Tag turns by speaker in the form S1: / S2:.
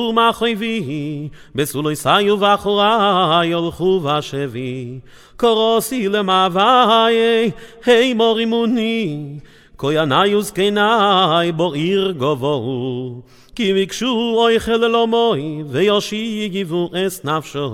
S1: ומחויבי, בסולוי סיו ואחורי הולכו ושבי, קורוסי למאוויי, היי מורימוני, כויני וזקני בועיר גבוהו, כי ביקשו אויכל אלומוי, ויושי יגיבו אס נפשו.